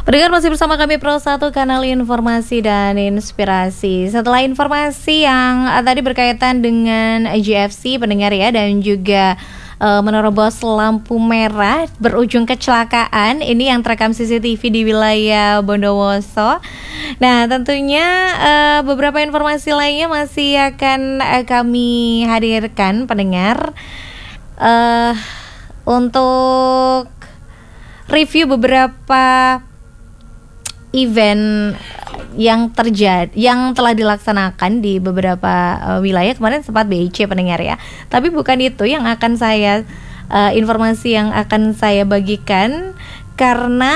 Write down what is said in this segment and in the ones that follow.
Pendengar masih bersama kami Pro 1 Kanal Informasi dan Inspirasi. Setelah informasi yang tadi berkaitan dengan GFC pendengar ya, dan juga menerobos lampu merah berujung kecelakaan ini yang terekam CCTV di wilayah Bondowoso. Nah tentunya beberapa informasi lainnya masih akan kami hadirkan pendengar untuk review beberapa event yang telah dilaksanakan di beberapa wilayah. Kemarin sempat BIC pendengar ya. Tapi bukan itu yang akan saya informasi yang akan saya bagikan, karena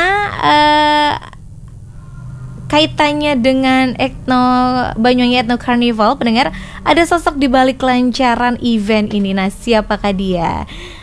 kaitannya dengan Banyuwangi Ethno Carnival pendengar. Ada sosok di balik kelancaran event ini. Nah, siapakah dia?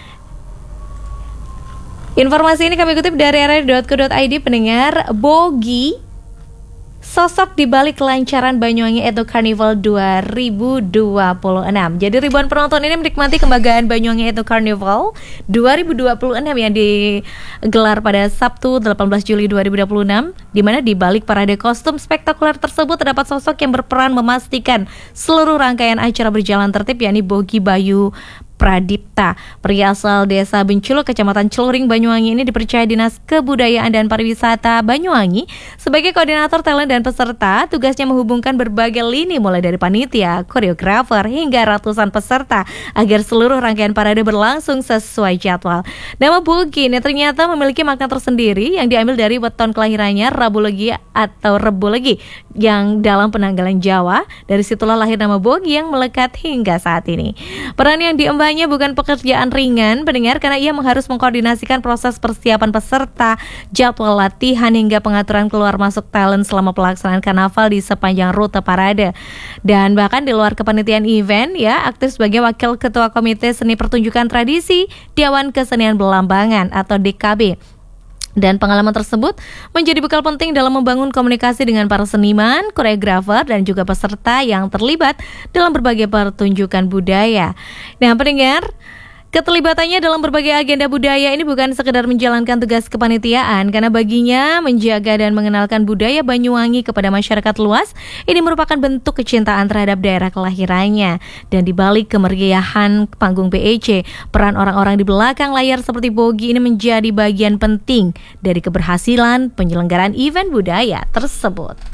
Informasi ini kami kutip dari rri.co.id pendengar. Bogi, sosok di balik kelancaran Banyuwangi Ethno Carnival 2026. Jadi ribuan penonton ini menikmati kembagaan Banyuwangi Ethno Carnival 2026 yang digelar pada Sabtu 18 Juli 2026, di mana di balik parade kostum spektakuler tersebut terdapat sosok yang berperan memastikan seluruh rangkaian acara berjalan tertib, yakni Bogi Bayu Pradipta, pria asal desa Benculuk, Kecamatan Celuring, Banyuwangi ini dipercaya Dinas Kebudayaan dan Pariwisata Banyuwangi sebagai koordinator talent dan peserta. Tugasnya menghubungkan berbagai lini mulai dari panitia, koreografer, hingga ratusan peserta agar seluruh rangkaian parade berlangsung sesuai jadwal. Nama Bogi ini ternyata memiliki makna tersendiri yang diambil dari weton kelahirannya Rabu Legi atau Rebu Legi yang dalam penanggalan Jawa. Dari situlah lahir nama Bogi yang melekat hingga saat ini. Peran yang diemban bukan pekerjaan ringan pendengar, karena ia harus mengkoordinasikan proses persiapan peserta, jadwal latihan, hingga pengaturan keluar masuk talent selama pelaksanaan karnaval di sepanjang rute parade. Dan bahkan di luar kepanitiaan event ya, aktif sebagai wakil ketua komite seni pertunjukan tradisi Dewan Kesenian Belambangan atau DKB. Dan pengalaman tersebut menjadi bekal penting dalam membangun komunikasi dengan para seniman, koreografer, dan juga peserta yang terlibat dalam berbagai pertunjukan budaya. Nah pendengar, keterlibatannya dalam berbagai agenda budaya ini bukan sekedar menjalankan tugas kepanitiaan, karena baginya menjaga dan mengenalkan budaya Banyuwangi kepada masyarakat luas ini merupakan bentuk kecintaan terhadap daerah kelahirannya. Dan di balik kemeriahan panggung BEC, peran orang-orang di belakang layar seperti Bogi ini menjadi bagian penting dari keberhasilan penyelenggaraan event budaya tersebut.